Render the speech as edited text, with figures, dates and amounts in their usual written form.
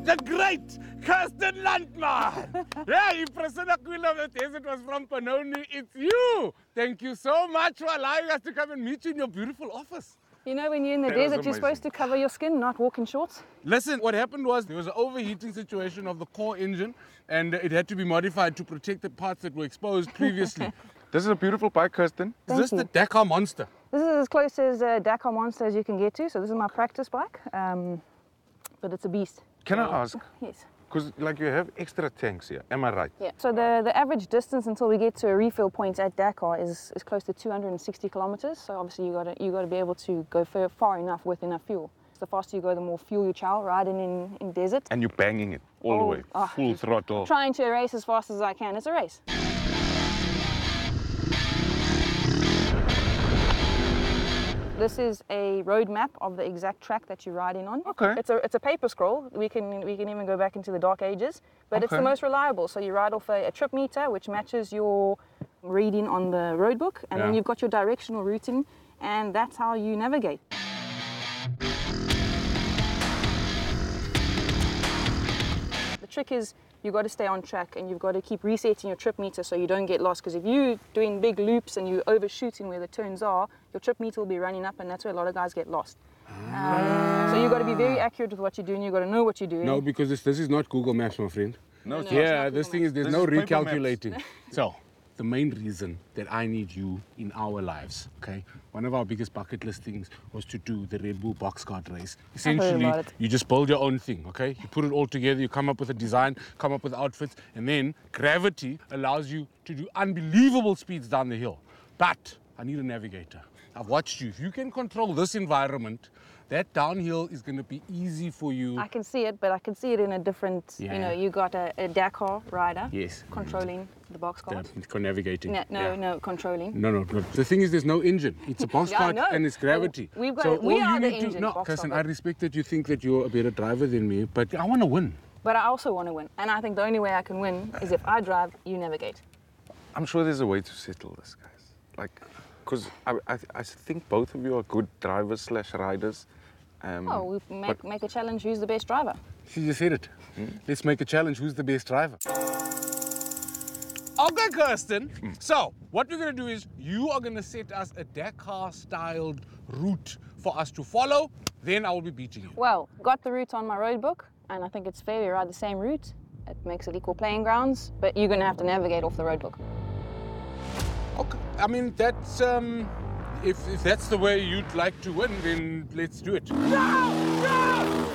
the great Kirsten Landman. Yeah, Impressiona Queen of the Desert was from Panoni. It's you. Thank you so much for allowing us to come and meet you in your beautiful office. You know, when you're in the desert, you're supposed to cover your skin, not walk in shorts. Listen, what happened was there was an overheating situation of the core engine and it had to be modified to protect the parts that were exposed previously. This is a beautiful bike, Kirsten. Is this the Dakar Monster? This is as close as a Dakar Monster as you can get to. So this is my practice bike, but it's a beast. Can I ask? Yes. Because like you have extra tanks here, am I right? Yeah. So the average distance until we get to a refill point at Dakar is close to 260 kilometers. So obviously you got to be able to go far enough with enough fuel. So the faster you go, the more fuel you chow riding in desert. And you're banging it all the way, full throttle. Trying to race as fast as I can. It's a race. This is a road map of the exact track that you're riding on. Okay. It's a paper scroll. We can even go back into the dark ages, but it's the most reliable. So you ride off a trip meter, which matches your reading on the road book, and then you've got your directional routing, and that's how you navigate. The trick is you've got to stay on track and you've got to keep resetting your trip meter so you don't get lost, because if you're doing big loops and you're overshooting where the turns are, your trip meter will be running up, and that's where a lot of guys get lost. So you've got to be very accurate with what you're doing. You've got to know what you're doing. No, because this is not Google Maps, my friend. No, Yeah, this thing is, there's no paper recalculating. So, the main reason that I need you in our lives, okay? One of our biggest bucket list things was to do the Red Bull box cart race. Essentially, you just build your own thing, okay? You put it all together, you come up with a design, come up with outfits, and then gravity allows you to do unbelievable speeds down the hill. But I need a navigator. I've watched you. If you can control this environment, that downhill is going to be easy for you. I can see it, but I can see it in a different, you know, you got a Dakar rider controlling the box cart. Navigating. No, controlling. No. The thing is, there's no engine. It's a box cart and it's gravity. We've got so we are the engine. engine. No, Kirsten, I respect that you think that you're a better driver than me, but I want to win. But I also want to win. And I think the only way I can win is if I drive, you navigate. I'm sure there's a way to settle this, guys. Like, because I think both of you are good drivers / riders. We make a challenge, who's the best driver? She just said it. Let's make a challenge, who's the best driver? Okay, Kirsten. So, what we're going to do is you are going to set us a Dakar-styled route for us to follow. Then I will be beating you. Well, got the route on my road book, and I think it's fair we ride the same route. It makes it equal playing grounds, but you're going to have to navigate off the road book. Okay, I mean, that's, if that's the way you'd like to win, then let's do it. No!